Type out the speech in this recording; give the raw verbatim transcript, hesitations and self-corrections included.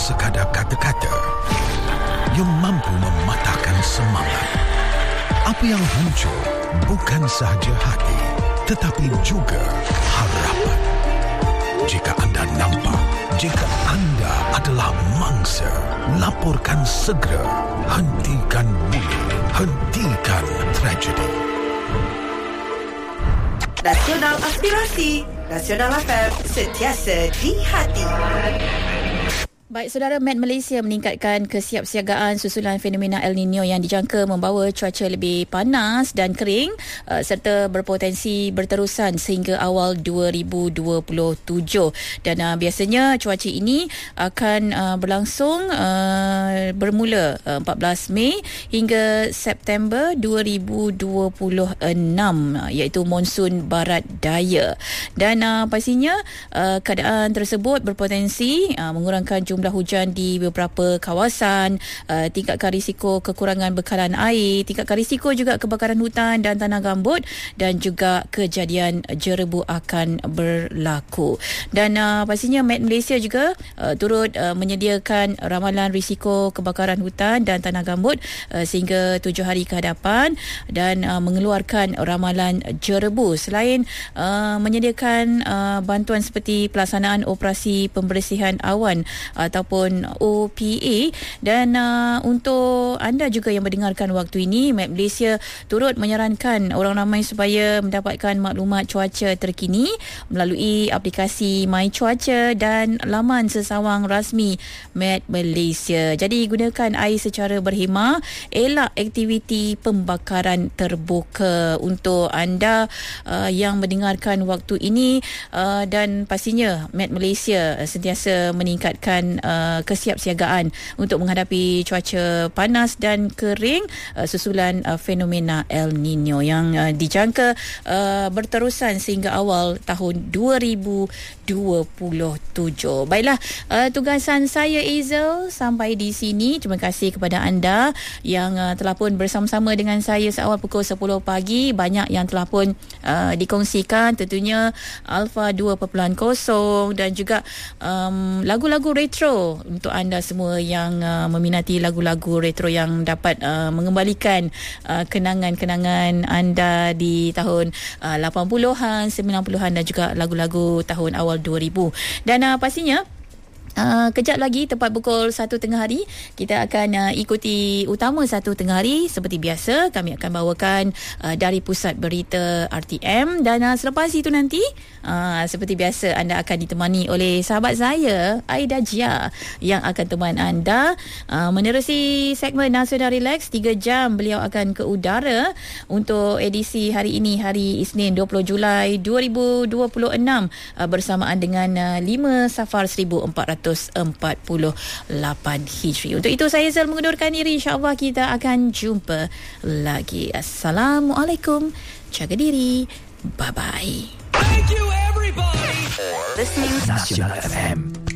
sekadar kata-kata yang mampu mematahkan semangat. Apa yang hancur bukan sahaja hati, tetapi juga harapan. Jika anda nampak, jika anda adalah mangsa, laporkan segera. Hentikan bully, hentikan tragedi. Nasional Aspirasi, Nasional F M, sentiasa di hati. Baik, saudara, Met Malaysia meningkatkan kesiapsiagaan susulan fenomena El Nino yang dijangka membawa cuaca lebih panas dan kering uh, serta berpotensi berterusan sehingga awal dua ribu dua puluh tujuh. Dan uh, biasanya cuaca ini akan uh, berlangsung uh, bermula uh, empat belas Mei hingga September dua ribu dua puluh enam, uh, iaitu monsun barat daya. Dan uh, pastinya uh, keadaan tersebut berpotensi uh, mengurangkan jumlah jumlah hujan di beberapa kawasan, uh, tingkatkan risiko kekurangan bekalan air, tingkatkan risiko juga kebakaran hutan dan tanah gambut, dan juga kejadian jerebu akan berlaku. Dan uh, pastinya Met Malaysia juga uh, turut uh, menyediakan ramalan risiko kebakaran hutan dan tanah gambut uh, sehingga tujuh hari ke hadapan, dan uh, mengeluarkan ramalan jerebu. Selain uh, menyediakan uh, bantuan seperti pelaksanaan operasi pembersihan awan ataupun O P A. Dan uh, untuk anda juga yang mendengarkan waktu ini, Met Malaysia turut menyarankan orang ramai supaya mendapatkan maklumat cuaca terkini melalui aplikasi My Cuaca dan laman sesawang rasmi Met Malaysia. Jadi gunakan air secara berhemah, elak aktiviti pembakaran terbuka. Untuk anda uh, yang mendengarkan waktu ini, uh, dan pastinya Met Malaysia uh, sentiasa meningkatkan Uh, kesiapsiagaan untuk menghadapi cuaca panas dan kering uh, susulan uh, fenomena El Nino yang uh, dijangka uh, berterusan sehingga awal tahun dua ribu dua puluh tujuh. Baiklah, uh, tugasan saya Azel sampai di sini. Terima kasih kepada anda yang uh, telah pun bersama-sama dengan saya seawal pukul sepuluh pagi. Banyak yang telah pun uh, dikongsikan, tentunya Alpha dua titik kosong dan juga um, lagu-lagu retro untuk anda semua yang uh, meminati lagu-lagu retro yang dapat uh, mengembalikan uh, kenangan-kenangan anda di tahun uh, lapan puluhan, sembilan puluhan dan juga lagu-lagu tahun awal dua ribu. Dan uh, pastinya Uh, kejap lagi tepat pukul satu tengah hari kita akan uh, ikuti utama satu tengah hari. Seperti biasa kami akan bawakan uh, dari pusat berita R T M, dan uh, selepas itu nanti uh, seperti biasa anda akan ditemani oleh sahabat saya Aida Jia yang akan teman anda uh, menerusi segmen Nasional Relax. Tiga jam beliau akan ke udara untuk edisi hari ini, hari Isnin dua puluh Julai dua ribu dua puluh enam, uh, bersamaan dengan uh, lima Safar seribu empat ratus empat puluh lapan Hijri. Untuk itu saya Zal mengundurkan diri. InsyaAllah kita akan jumpa lagi. Assalamualaikum. Jaga diri. Bye-bye. Thank you everybody for listening Nasional F M.